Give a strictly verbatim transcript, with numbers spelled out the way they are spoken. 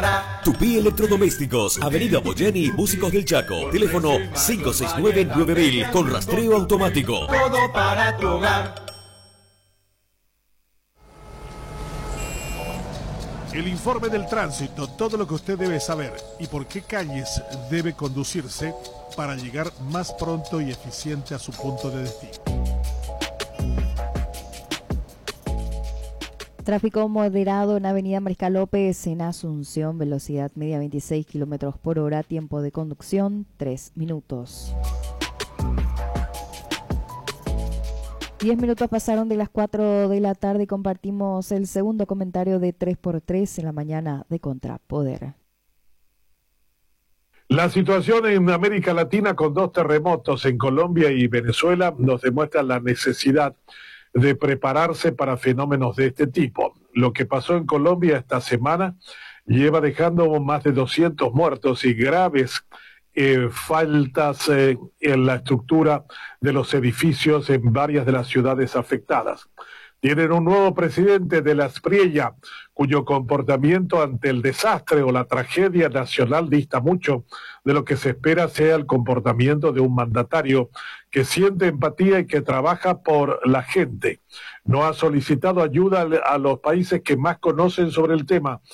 Tupí Electrodomésticos, Avenida Boyeni, Músicos del Chaco. Teléfono cinco seis nueve nueve mil con rastreo automático. Todo para tu hogar. El informe del tránsito, todo lo que usted debe saber y por qué calles debe conducirse para llegar más pronto y eficiente a su punto de destino. Tráfico moderado en Avenida Mariscal López en Asunción, velocidad media veintiséis kilómetros por hora, tiempo de conducción tres minutos. diez minutos pasaron de las cuatro de la tarde y compartimos el segundo comentario de tres por tres en la mañana de Contrapoder. La situación en América Latina con dos terremotos en Colombia y Venezuela nos demuestra la necesidad de prepararse para fenómenos de este tipo. Lo que pasó en Colombia esta semana lleva dejando más de doscientos muertos y graves eh, faltas eh, en la estructura de los edificios en varias de las ciudades afectadas. Tienen un nuevo presidente de la Espriella, cuyo comportamiento ante el desastre o la tragedia nacional dista mucho de lo que se espera sea el comportamiento de un mandatario que siente empatía y que trabaja por la gente. No ha solicitado ayuda a los países que más conocen sobre el tema,